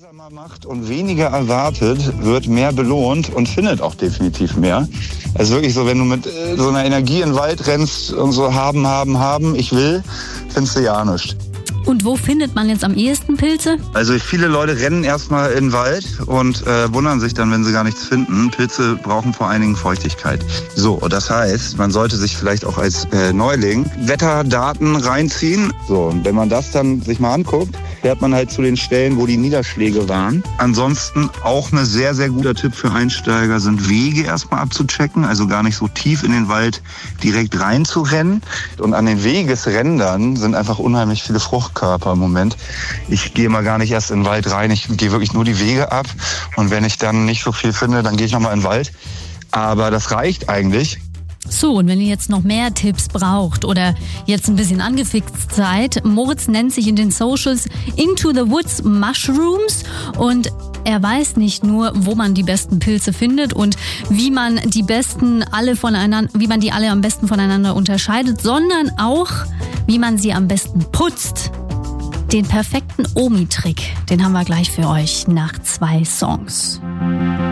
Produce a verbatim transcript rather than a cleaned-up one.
langsamer macht und weniger erwartet, wird mehr belohnt und findet auch definitiv mehr. Es ist wirklich so, wenn du mit äh, so einer Energie in den Wald rennst und so haben, haben, haben, ich will, findest du ja nichts. Und wo findet man jetzt am ehesten Pilze? Also viele Leute rennen erstmal in den Wald und äh, wundern sich dann, wenn sie gar nichts finden. Pilze brauchen vor allen Dingen Feuchtigkeit. So, das heißt, man sollte sich vielleicht auch als äh, Neuling Wetterdaten reinziehen. So, und wenn man das dann sich mal anguckt, fährt man halt zu den Stellen, wo die Niederschläge waren. Ansonsten auch ein sehr, sehr guter Tipp für Einsteiger sind Wege erstmal abzuchecken, also gar nicht so tief in den Wald direkt reinzurennen. Und an den Wegesrändern sind einfach unheimlich viele Fruchtkörper im Moment. Ich gehe mal gar nicht erst in den Wald rein, ich gehe wirklich nur die Wege ab. Und wenn ich dann nicht so viel finde, dann gehe ich nochmal in den Wald. Aber das reicht eigentlich. So, und wenn ihr jetzt noch mehr Tipps braucht oder jetzt ein bisschen angefixt seid, Moritz nennt sich in den Socials Into the Woods Mushrooms und er weiß nicht nur, wo man die besten Pilze findet und wie man die besten alle voneinander, wie man die alle am besten voneinander unterscheidet, sondern auch, wie man sie am besten putzt. Den perfekten Omi-Trick, den haben wir gleich für euch nach zwei Songs.